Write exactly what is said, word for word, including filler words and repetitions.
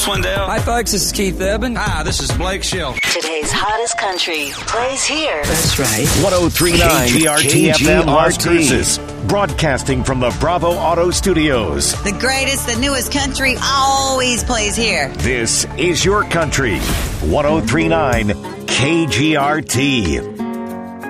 Swindell. Hi, folks. This is Keith Urban. Hi, this is Blake Shelton. Today's hottest country plays here. That's right. one oh three point nine K G R T F M Las Cruces. Broadcasting from the Bravo Auto Studios. The greatest, the newest country always plays here. This is your country. one oh three point nine K G R T.